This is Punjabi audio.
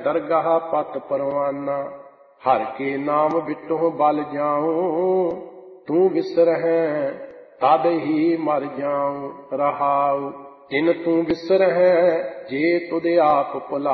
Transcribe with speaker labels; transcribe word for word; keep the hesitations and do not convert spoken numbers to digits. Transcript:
Speaker 1: ਦਰਗਾਹ ਪਤ ਪਰਵਾਨਾ। ਹਰ ਕੇ ਨਾਮ ਬਿਟੋਂ ਬਲ ਜਾਉ, ਤੂੰ ਵਿਸਰਹਿ ਤਦ ਹੀ ਮਰ ਜਾਉ। ਰਹਾਉ ਤਿਨ ਤੂੰ ਵਿਸਰਹਿ ਜੇ ਤੁਧ ਆਪ ਭੁਲਾ।